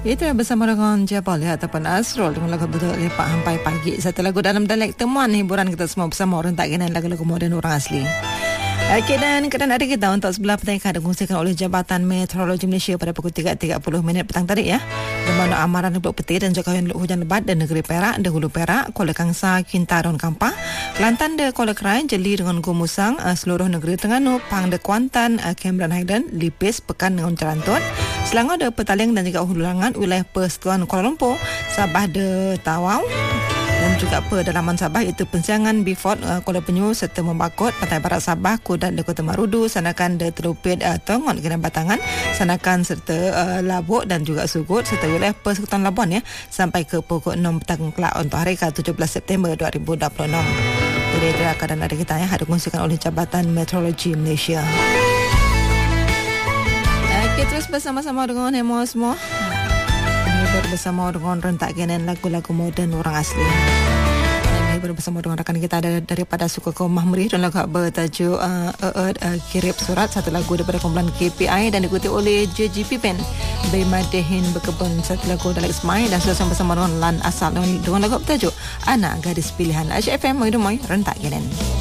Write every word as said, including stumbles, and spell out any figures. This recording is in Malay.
Itu bersama dengan Jabal ya, ataupun Asrul dengan lagu betul lepak sampai pagi. Satu lagu dalam dialek temuan hiburan kita semua bersama orang tak kenal lagu-lagu moden orang asli. Okey, dan keadaan hari kita untuk sebelah petang akan dikongsikan oleh Jabatan Meteorologi Malaysia pada pukul tiga tiga puluh minit petang tadi ya. Di mana amaran blok petir dan juga hujan lebat di negeri Perak, Dahulu Perak, Kuala Kangsar, Kintaron, Kampar, Kelantan de Kuala Kerai, Jeli dengan Gomusang, seluruh negeri Terengganu, Pang de Kuantan, Cameron Highland, Lipis, Pekan dengan Cerantut, Selangor de Petaling dan juga Hulu Langat, wilayah Persekutuan Kuala Lumpur, Sabah de Tawau dan juga pedalaman Sabah itu Pensiangan, Beaufort, uh, Kuala Penyu serta Membakut, Pantai Barat Sabah, Kudat de Kota Marudu, Sanakan de Telupit, uh, Tongot, Kena Batangan, Sanakan serta uh, Labuk dan juga Sugut serta wilayah Persekutuan Labuan ya, sampai ke pukul enam petang kelak untuk hari ke tujuh belas September dua ribu dua puluh enam. Jadi itulah keadaan hari kita ya, ada dikongsikan oleh Jabatan Meteorologi Malaysia. Okey, terus bersama-sama dengan Hemo semua. Bersama dengan rentak genen lagu-lagu moden orang asli. Dan bersama dengan rakan kita ada daripada Suku Kaum Mahmuri dan lagu bertajuk uh, uh, uh, Kirip Surat, satu lagu daripada kumpulan K P I dan diikuti oleh J G P Pen Bemadehin Berkebun, satu lagu dari Ismail dan sudah bersama dengan Lan Asal dengan lagu bertajuk Anak Gadis Pilihan. H F M Mengidumai rentak genen.